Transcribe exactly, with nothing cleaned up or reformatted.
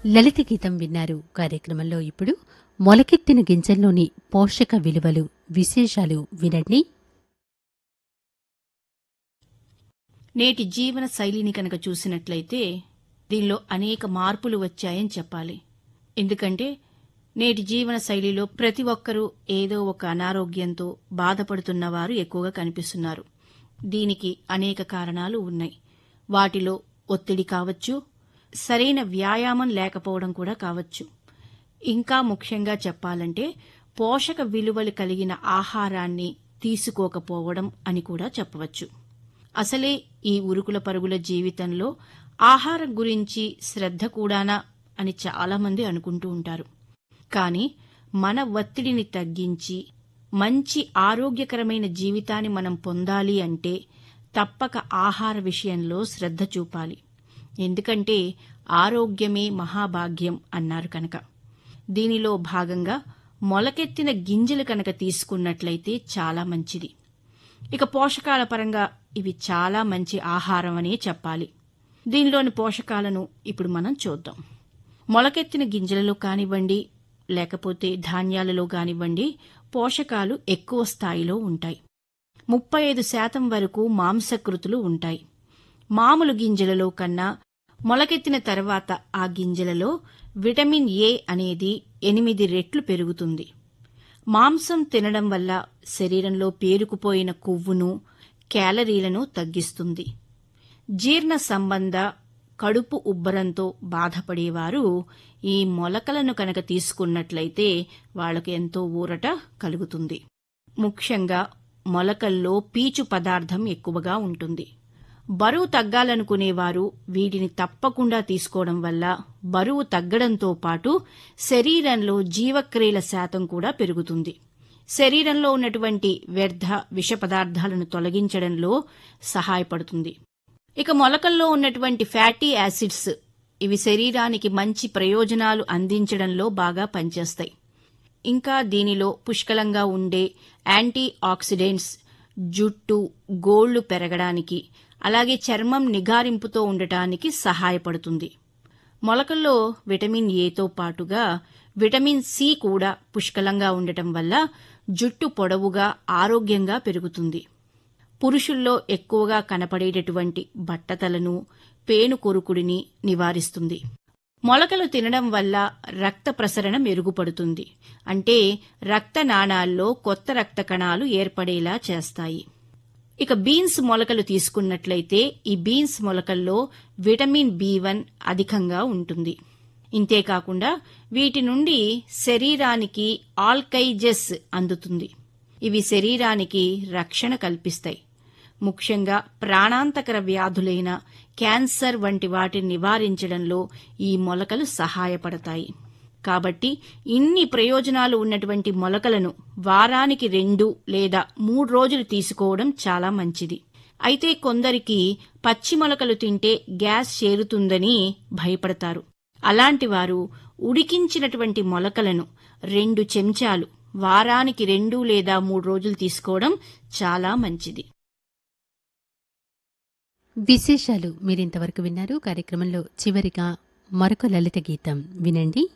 లలిత గీతం విన్నారు. కార్యక్రమంలో ఇప్పుడు మొలకెత్తిన గింజల్లోని పోషక విలువలు, విశేషాలు వినండి. నేటి జీవన శైలిని కనుక చూసినట్లయితే దీనిలో అనేక మార్పులు వచ్చాయని చెప్పాలి. ఎందుకంటే నేటి జీవన శైలిలో ప్రతి ఒక్కరూ ఏదో ఒక అనారోగ్యంతో బాధపడుతున్న వారు ఎక్కువగా కనిపిస్తున్నారు. దీనికి అనేక కారణాలు ఉన్నాయి. వాటిలో ఒత్తిడి కావచ్చు, సరైన వ్యాయామం లేకపోవడం కూడా కావచ్చు. ఇంకా ముఖ్యంగా చెప్పాలంటే పోషక విలువలు కలిగిన ఆహారాన్ని తీసుకోకపోవడం అని కూడా చెప్పవచ్చు. అసలే ఈ ఉరుకుల పరుగుల జీవితంలో ఆహారం గురించి శ్రద్ధ కూడానా అని చాలామంది అనుకుంటూ ఉంటారు. కానీ మన ఒత్తిడిని తగ్గించి మంచి ఆరోగ్యకరమైన జీవితాన్ని మనం పొందాలి అంటే తప్పక ఆహార విషయంలో శ్రద్ధ చూపాలి. ఎందుకంటే ఆరోగ్యమే మహాభాగ్యం అన్నారు కనుక. దీనిలో భాగంగా మొలకెత్తిన గింజలు కనుక తీసుకున్నట్లయితే చాలా మంచిది. ఇక పోషకాల పరంగా ఇవి చాలా మంచి ఆహారం అనే చెప్పాలి. దీనిలోని పోషకాలను ఇప్పుడు మనం చూద్దాం. మొలకెత్తిన గింజలలో కానివ్వండి, లేకపోతే ధాన్యాలలో కానివ్వండి, పోషకాలు ఎక్కువ స్థాయిలో ఉంటాయి. ముప్పై ఐదు శాతం వరకు మాంసకృతులు ఉంటాయి. మామూలు గింజలలో కన్నా మొలకెత్తిన తర్వాత ఆ గింజలలో విటమిన్ ఏ అనేది ఎనిమిది రెట్లు పెరుగుతుంది. మాంసం తినడం వల్ల శరీరంలో పేరుకుపోయిన కొవ్వును, క్యాలరీలను తగ్గిస్తుంది. జీర్ణ సంబంధ కడుపు ఉబ్బరంతో బాధపడేవారు ఈ మొలకలను కనుక తీసుకున్నట్లయితే వాళ్లకు ఎంతో ఊరట కలుగుతుంది. ముఖ్యంగా మొలకల్లో పీచు పదార్థం ఎక్కువగా ఉంటుంది. బరువు తగ్గాలనుకునేవారు వీటిని తప్పకుండా తీసుకోవడం వల్ల బరువు తగ్గడంతో పాటు శరీరంలో జీవక్రియల శాతం కూడా పెరుగుతుంది. శరీరంలో ఉన్నటువంటి వ్యర్థ విష పదార్థాలను తొలగించడంలో సహాయపడుతుంది. ఇక మొలకల్లో ఉన్నటువంటి ఫ్యాటీ యాసిడ్స్ ఇవి శరీరానికి మంచి ప్రయోజనాలు అందించడంలో బాగా పనిచేస్తాయి. ఇంకా దీనిలో పుష్కలంగా ఉండే యాంటీ ఆక్సిడెంట్స్ జుట్టు, గోళ్లు పెరగడానికి, అలాగే చర్మం నిగారింపుతో ఉండటానికి సహాయపడుతుంది. మొలకల్లో విటమిన్ ఏతో పాటుగా విటమిన్ సి కూడా పుష్కలంగా ఉండటం వల్ల జుట్టు పొడవుగా, ఆరోగ్యంగా పెరుగుతుంది. పురుషుల్లో ఎక్కువగా కనపడేటటువంటి బట్టతలను, పేను కొరుకుడిని నివారిస్తుంది. మొలకలు తినడం వల్ల రక్త ప్రసరణ మెరుగుపడుతుంది. అంటే రక్త నాళాల్లో కొత్త రక్త కణాలు ఏర్పడేలా చేస్తాయి. ఇక బీన్స్ మొలకలు తీసుకున్నట్లయితే ఈ బీన్స్ మొలకల్లో విటమిన్ బి వన్ అధికంగా ఉంటుంది. ఇంతేకాకుండా వీటి నుండి శరీరానికి ఆల్కైజెస్ అందుతుంది. ఇవి శరీరానికి రక్షణ కల్పిస్తాయి. ముఖ్యంగా ప్రాణాంతకర వ్యాధులైన క్యాన్సర్ వంటి వాటిని నివారించడంలో ఈ మొలకలు సహాయపడతాయి. కాబట్టి ఇన్ని ప్రయోజనాలు ఉన్నటువంటి మొలకలను వారానికి రెండు లేదా మూడు రోజులు తీసుకోవడం చాలా మంచిది. అయితే కొందరికి పచ్చి మొలకలు తింటే గ్యాస్ చేరుతుందని భయపడతారు. అలాంటి వారు ఉడికించినటువంటి మొలకలను రెండు చెంచాలు వారానికి రెండు లేదా మూడు రోజులు తీసుకోవడం చాలా మంచిది. విశేషాలు మీరింతవరకు విన్నారు. కార్యక్రమంలో చివరిగా మరొక లలిత గీతం వినండి.